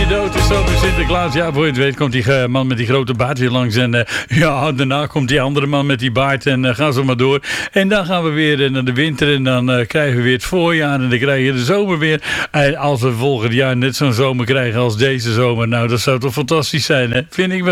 je dood is zo bij Sinterklaas. Ja, voor je het weet komt die man met die grote baard weer langs. En ja, daarna komt die andere man met die baard. En gaan ze maar door. En dan gaan we weer naar de winter. En dan krijgen we weer het voorjaar. En dan krijg je de zomer weer. En als we volgend jaar net zo'n zomer krijgen als deze zomer. Nou, dat zou toch fantastisch zijn, hè? Vind ik wel.